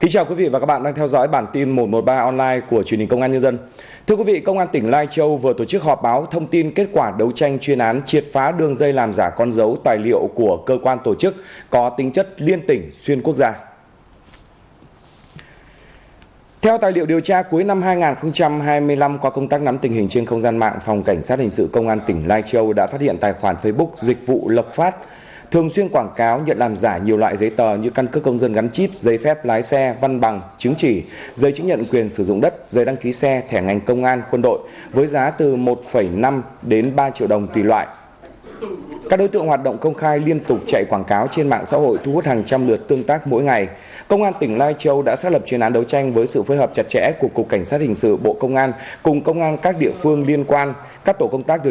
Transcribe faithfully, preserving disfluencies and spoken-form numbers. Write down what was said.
Kính chào quý vị và các bạn đang theo dõi bản tin một một ba online của truyền hình Công an Nhân dân. Thưa quý vị, Công an tỉnh Lai Châu vừa tổ chức họp báo thông tin kết quả đấu tranh chuyên án triệt phá đường dây làm giả con dấu tài liệu của cơ quan tổ chức có tính chất liên tỉnh xuyên quốc gia. Theo tài liệu điều tra, cuối năm hai nghìn không trăm hai mươi lăm, qua công tác nắm tình hình trên không gian mạng, Phòng Cảnh sát Hình sự Công an tỉnh Lai Châu đã phát hiện tài khoản Facebook Dịch vụ Lộc Phát thường xuyên quảng cáo nhận làm giả nhiều loại giấy tờ như căn cước công dân gắn chip, giấy phép lái xe, văn bằng, chứng chỉ, giấy chứng nhận quyền sử dụng đất, giấy đăng ký xe, thẻ ngành công an, quân đội với giá từ một phẩy năm đến ba triệu đồng tùy loại. Các đối tượng hoạt động công khai liên tục chạy quảng cáo trên mạng xã hội, thu hút hàng trăm lượt tương tác mỗi ngày. Công an tỉnh Lai Châu đã xác lập chuyên án đấu tranh với sự phối hợp chặt chẽ của Cục Cảnh sát Hình sự Bộ Công an cùng công an các địa phương liên quan. Các tổ công tác